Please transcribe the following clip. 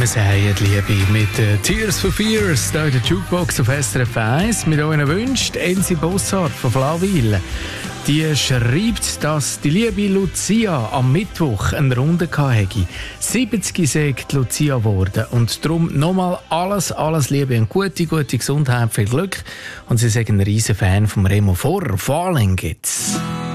Wir sagen Liebe mit Tears for Fears, hier in der Jukebox auf SRF 1. Mit euren Wünschen Elsie Bossart von Flawil. Die schreibt, dass die liebe Lucia am Mittwoch eine Runde hatte. 70 sagt Lucia geworden. Und darum nochmal alles Liebe und gute Gesundheit, viel Glück. Und sie sagen ein riesen Fan von Remo Vorer. Falling gibt's.